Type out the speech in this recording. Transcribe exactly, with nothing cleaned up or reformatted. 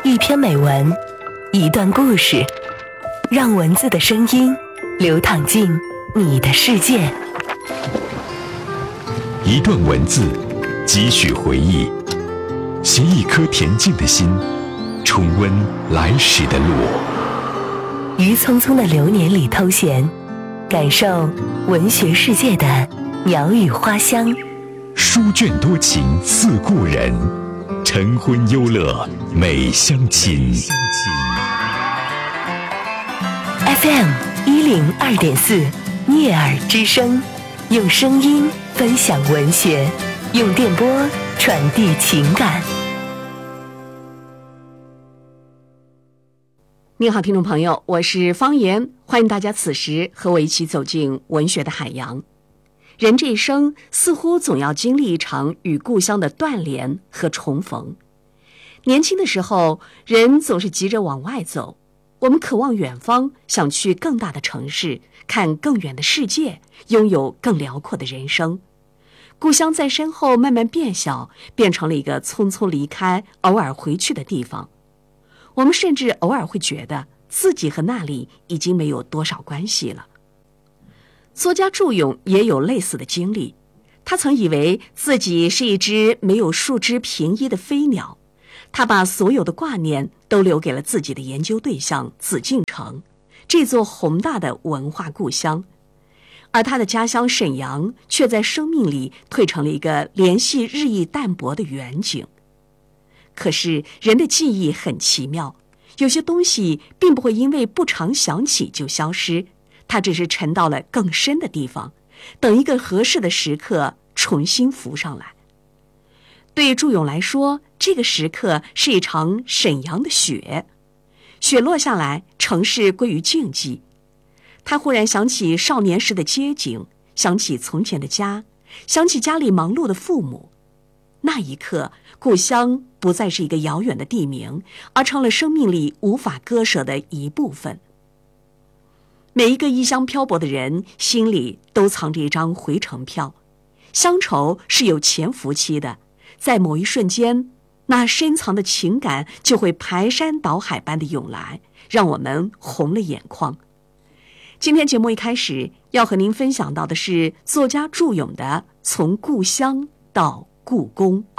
一篇美文，一段故事，让文字的声音流淌进你的世界。 一段文字，几许回忆，携一颗恬静的心，重温来时的路。 于匆匆的流年里偷闲，感受文学世界的鸟语花香。 书卷多情似故人，晨昏忧乐美相亲。 F M 一零二点四，悦耳之声，用声音分享文学，用电波传递情感。 您好，听众朋友，我是方言，欢迎大家此时和我一起走进文学的海洋。人这一生似乎总要经历一场与故乡的断联和重逢。年轻的时候，人总是急着往外走，我们渴望远方，想去更大的城市，看更远的世界，拥有更辽阔的人生。故乡在身后慢慢变小，变成了一个匆匆离开，偶尔回去的地方。我们甚至偶尔会觉得自己和那里已经没有多少关系了。作家祝永也有类似的经历，他曾以为自己是一只没有树枝平依的飞鸟，他把所有的挂念都留给了自己的研究对象紫禁城，这座宏大的文化故乡。而他的家乡沈阳却在生命里退成了一个联系日益淡薄的远景。可是人的记忆很奇妙，有些东西并不会因为不常想起就消失，它只是沉到了更深的地方，等一个合适的时刻重新浮上来。对祝永来说，这个时刻是一场沈阳的雪，雪落下来，城市归于静寂。他忽然想起少年时的街景，想起从前的家，想起家里忙碌的父母。那一刻，故乡不再是一个遥远的地名，而成了生命里无法割舍的一部分。每一个异乡漂泊的人心里都藏着一张回程票，乡愁是有潜伏期的，在某一瞬间，那深藏的情感就会排山倒海般的涌来，让我们红了眼眶。今天节目一开始要和您分享到的是作家祝永的《从故乡到故宫》。